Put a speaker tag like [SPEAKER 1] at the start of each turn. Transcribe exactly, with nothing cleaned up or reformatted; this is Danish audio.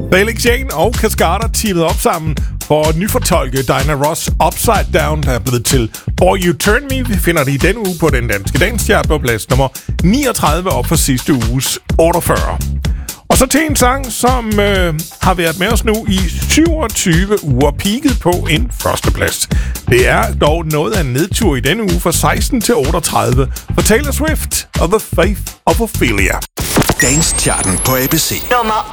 [SPEAKER 1] Felix Jane og Cascada teamet op sammen for at nyfortolke Diana Ross Upside Down, der er blevet til Boy You Turn Me. Vi finder det i denne uge på den danske danschart på plads nummer niogtredive op for sidste uges otteogfyrre. Og så til en sang, som øh, har været med os nu i syvogtyve uger, peaket på en førsteplads. Det er dog noget af en nedtur i denne uge fra seksten til otteogtredive for Taylor Swift og The Faith of Ophelia.
[SPEAKER 2] Danscharten på A B C.
[SPEAKER 3] Nummer